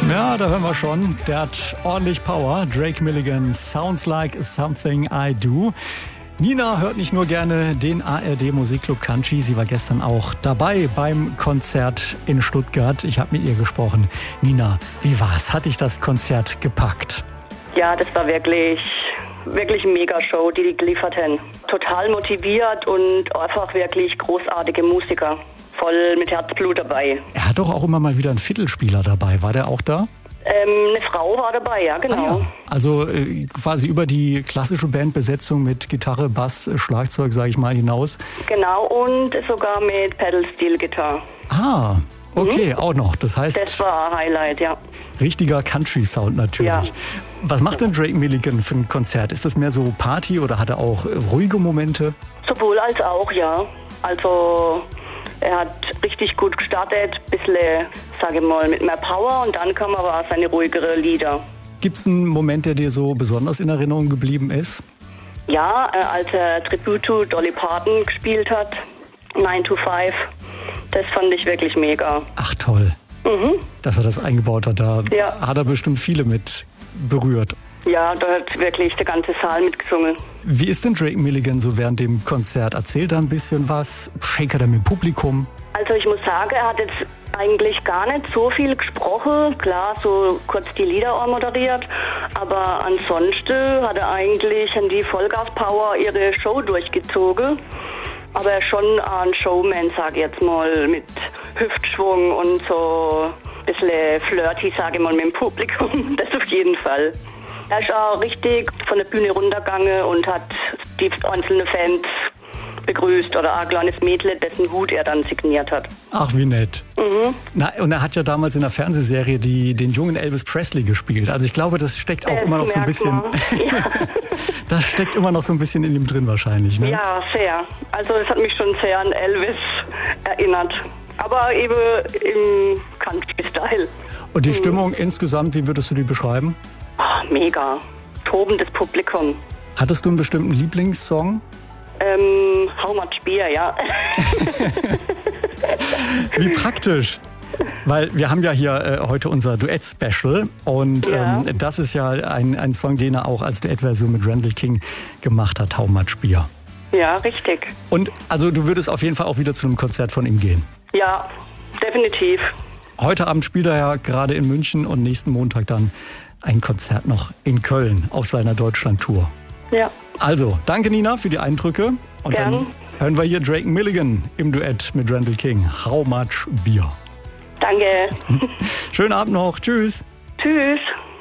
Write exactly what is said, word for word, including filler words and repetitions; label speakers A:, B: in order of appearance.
A: Ja, da hören wir schon. Der hat ordentlich Power. Drake Milligan, Sounds Like Something I Do. Nina hört nicht nur gerne den A R D Musikclub Country, sie war gestern auch dabei beim Konzert in Stuttgart. Ich habe mit ihr gesprochen. Nina, wie war's? Hat dich das Konzert gepackt?
B: Ja, das war wirklich, wirklich eine Mega-Show, die die geliefert haben. Total motiviert und einfach wirklich großartige Musiker. Voll mit Herzblut dabei.
A: Er hat doch auch immer mal wieder einen Fiddlespieler dabei. War der auch da?
B: Ähm, eine Frau war dabei, ja, genau.
A: Ah, ja. Also äh, quasi über die klassische Bandbesetzung mit Gitarre, Bass, Schlagzeug, sage ich mal, hinaus.
B: Genau, und sogar mit Pedal-Steel-Gitarre.
A: Ah, okay, mhm. Auch noch. Das heißt...
B: Das war ein Highlight, ja.
A: Richtiger Country-Sound natürlich. Ja. Was macht denn Drake Milligan für ein Konzert? Ist das mehr so Party oder hat er auch ruhige Momente?
B: Sowohl als auch, ja. Also... Er hat richtig gut gestartet, ein bisschen, sage ich mal, mit mehr Power und dann kamen aber seine ruhigere Lieder.
A: Gibt es einen Moment, der dir so besonders in Erinnerung geblieben ist?
B: Ja, als er Tribute to Dolly Parton gespielt hat, nine to five, das fand ich wirklich mega.
A: Ach toll,
B: mhm.
A: dass er das eingebaut hat, da
B: ja.
A: Hat er bestimmt viele mit berührt.
B: Ja, da hat wirklich der ganze Saal mitgesungen.
A: Wie ist denn Drake Milligan so während dem Konzert? Erzählt er ein bisschen was? Shakert er mit dem Publikum?
B: Also ich muss sagen, er hat jetzt eigentlich gar nicht so viel gesprochen. Klar, so kurz die Lieder auch moderiert. Aber ansonsten hat er eigentlich an die Vollgas-Power ihre Show durchgezogen. Aber er ist schon ein Showman, sage ich jetzt mal, mit Hüftschwung und so ein bisschen flirty, sage ich mal, mit dem Publikum. Das auf jeden Fall. Er ist auch richtig von der Bühne runtergegangen und hat die einzelnen Fans begrüßt oder ein kleines Mädchen, dessen Hut er dann signiert hat.
A: Ach, wie nett.
B: Mhm.
A: Na, und er hat ja damals in der Fernsehserie die, den jungen Elvis Presley gespielt. Also ich glaube, das steckt auch
B: das
A: immer noch so ein bisschen... Ja. Das steckt immer noch so ein bisschen in ihm drin wahrscheinlich, ne?
B: Ja, sehr. Also es hat mich schon sehr an Elvis erinnert. Aber eben im Country-Style.
A: Und die
B: mhm.
A: Stimmung insgesamt, wie würdest du die beschreiben?
B: Oh, mega. Tobendes Publikum.
A: Hattest du einen bestimmten Lieblingssong?
B: Ähm, How Much Beer, ja.
A: Wie praktisch. Weil wir haben ja hier äh, heute unser Duett-Special und
B: ja.
A: ähm, das ist ja ein, ein Song, den er auch als Duettversion mit Randall King gemacht hat, How Much Beer.
B: Ja, richtig.
A: Und also du würdest auf jeden Fall auch wieder zu einem Konzert von ihm gehen?
B: Ja, definitiv.
A: Heute Abend spielt er ja gerade in München und nächsten Montag dann ein Konzert noch in Köln auf seiner Deutschland-Tour.
B: Ja.
A: Also, danke Nina für die Eindrücke. Und
B: Gern.
A: Dann hören wir hier Drake Milligan im Duett mit Randall King. How Much Beer.
B: Danke.
A: Schönen Abend noch. Tschüss.
B: Tschüss.